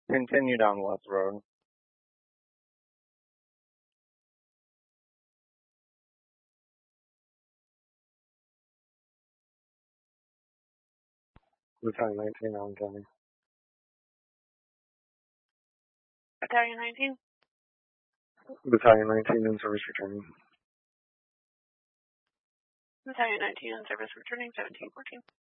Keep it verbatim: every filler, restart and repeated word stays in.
Continue down West Road. Battalion nineteen on County. Battalion nineteen? Battalion nineteen in service returning. Battalion nineteen in service returning, seventeen fourteen.